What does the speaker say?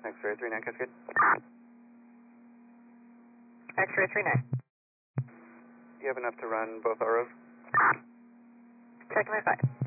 X-ray 39, Cascade. X-ray 39. You have enough to run both ROs? Checking my 5.